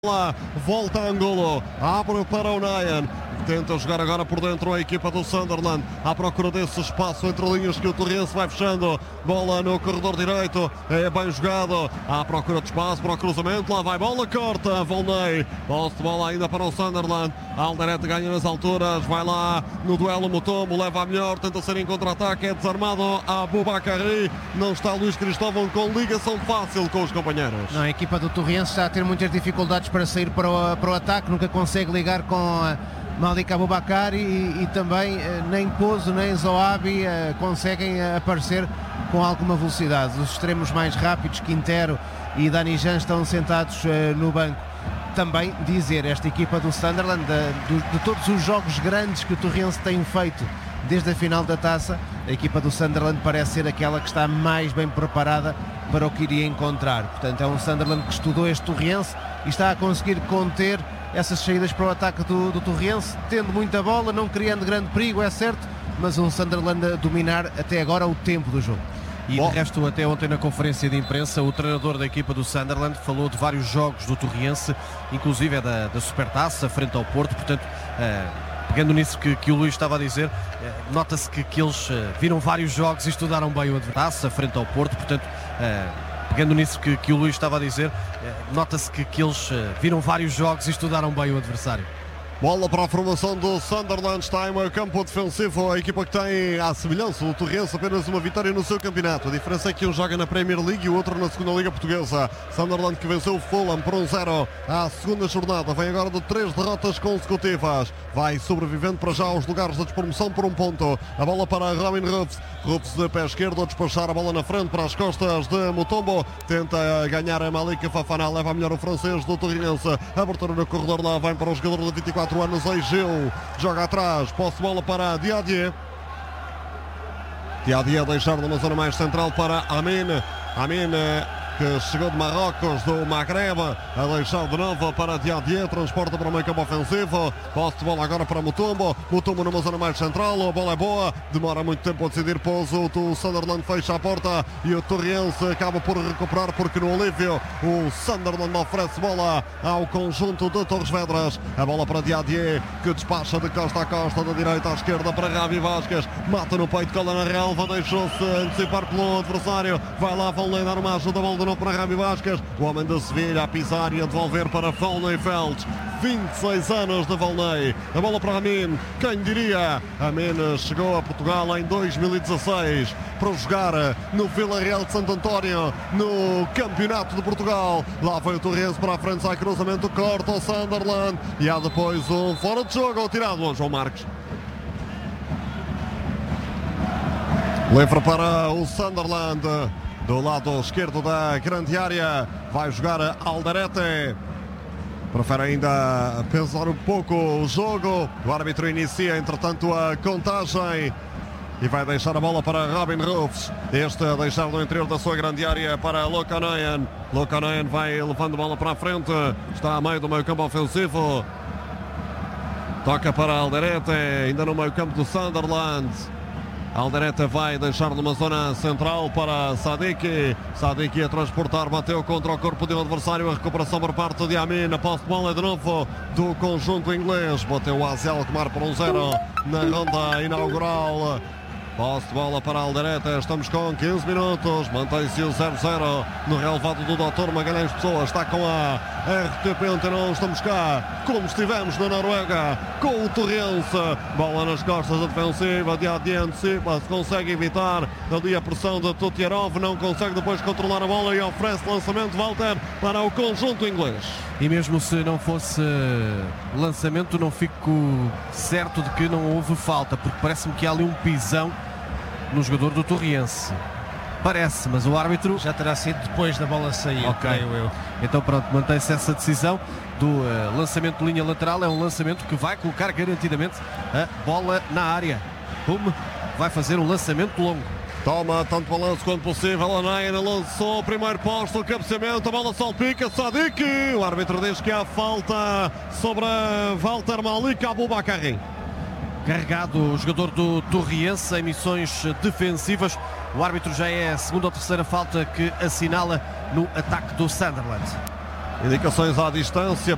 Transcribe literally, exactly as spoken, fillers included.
Lá, volta a Angulo, abre para o Nayan, tenta jogar agora por dentro a equipa do Sunderland, à procura desse espaço entre linhas que o Torrense vai fechando, bola no corredor direito, é bem jogado, à procura de espaço para o cruzamento, lá vai bola, corta, Volney, posse de bola ainda para o Sunderland, Alderete ganha nas alturas, vai lá no duelo Mutombo, leva a melhor, tenta ser em contra-ataque, é desarmado a Aboubakary, não está Luís Cristóvão com ligação fácil com os companheiros. Não, a equipa do Torrense está a ter muitas dificuldades para sair para o, para o ataque, nunca consegue ligar com uh, Malik Aboubakary e, e também uh, nem Pozo nem Zoabi uh, conseguem uh, aparecer com alguma velocidade. Os extremos mais rápidos, Quintero e Dani Jan, estão sentados uh, no banco. Também dizer, esta equipa do Sunderland, de, de, de todos os jogos grandes que o Torrense tem feito desde a final da taça, a equipa do Sunderland parece ser aquela que está mais bem preparada para o que iria encontrar. Portanto, é um Sunderland que estudou este Torrense e está a conseguir conter essas saídas para o ataque do, do Torrense, tendo muita bola, não criando grande perigo, é certo, mas um Sunderland a dominar até agora o tempo do jogo. E de resto, até ontem na conferência de imprensa, o treinador da equipa do Sunderland falou de vários jogos do Torrense, inclusive é da, da Supertaça, frente ao Porto, portanto, uh, pegando nisso que, que o Luís estava a dizer, uh, nota-se que, que eles uh, viram vários jogos e estudaram bem o adversário, frente ao Porto, portanto, uh, pegando nisso que, que o Luís estava a dizer, uh, nota-se que, que eles uh, viram vários jogos e estudaram bem o adversário. Bola para a formação do Sunderland, está em meio campo defensivo, a equipa que tem, à semelhança do Torrense, apenas uma vitória no seu campeonato. A diferença é que um joga na Premier League e o outro na segunda Liga Portuguesa. Sunderland que venceu o Fulham por um zero à segunda jornada, vem agora de três derrotas consecutivas. Vai sobrevivendo para já aos lugares da despromoção por um ponto. A bola para Robin Ruffs, Ruffs de pé esquerdo a despachar a bola na frente para as costas de Mutombo. Tenta ganhar a Malik Fofana, leva a melhor o francês do Torrense. Abertura no corredor lá, vem para o jogador de vinte e quatro anos, Egeu, joga atrás, posse de bola para Diadier. Diadier a deixar numa zona mais central para Amin. Amin que chegou de Marrocos, do Maghreb, a deixar de novo para Diadier, transporta para o meio campo ofensivo, posse de bola agora para Mutombo, Mutombo numa zona mais central, a bola é boa, demora muito tempo a decidir, Pouso, o Sunderland fecha a porta e o Torrense acaba por recuperar porque no alívio o Sunderland oferece bola ao conjunto de Torres Vedras, a bola para Diadier, que despacha de costa a costa, da direita à esquerda para Ravi Vasquez, mata no peito, cola na relva, deixou-se antecipar pelo adversário, vai lá, vão lhe dar uma ajuda, a bola de novo para Ravi Vasquez, o homem da Sevilha a pisar e a devolver para Volney Felds, vinte e seis anos de Volney, a bola para Amin, quem diria, Amin chegou a Portugal em dois mil e dezasseis para jogar no Vila Real de Santo António, no Campeonato de Portugal, lá foi o Torrense para a frente, sai cruzamento, corta o Sunderland e há depois um fora de jogo, tirado ao João Marques. Livre para o Sunderland, do lado esquerdo da grande área, vai jogar Alderete. Prefere ainda pensar um pouco o jogo. O árbitro inicia, entretanto, a contagem e vai deixar a bola para Robin Ruffs. Este a deixar no interior da sua grande área para Lokanayan. Lokanayan vai levando a bola para a frente, está a meio do meio campo ofensivo. Toca para Alderete, ainda no meio campo do Sunderland. Alderete vai deixar numa zona central para Sadiki. Sadiki a transportar, bateu contra o corpo de um adversário. A recuperação por parte de Amin. A posse de bola de novo do conjunto inglês. Bateu o Azel Alkmaar por um zero na ronda inaugural. Posse de bola para Alderete, estamos com quinze minutos, mantém-se o zero zero no relevado do doutor Magalhães Pessoa, está com a R T P Antena, estamos cá como estivemos na Noruega com o Torrense, bola nas costas da defensiva, de adiante, se consegue evitar ali a pressão de Tutierov, não consegue depois controlar a bola e oferece lançamento, Walter, para o conjunto inglês. E mesmo se não fosse lançamento, não fico certo de que não houve falta, porque parece-me que há ali um pisão no jogador do Torrense. Parece, mas o árbitro... Já terá sido depois da bola sair, Ok. creio eu. Então pronto, mantém-se essa decisão do uh, lançamento de linha lateral. É um lançamento que vai colocar garantidamente a bola na área. Como vai fazer um lançamento longo. Toma tanto balanço quanto possível. A Nayan lançou o primeiro posto, o cabeceamento, a bola salpica. Sadiki, o árbitro diz que há falta sobre Walter Malik Aboubakary. Carregado o jogador do Torrense em missões defensivas. O árbitro já é a segunda ou terceira falta que assinala no ataque do Sunderland. Indicações à distância.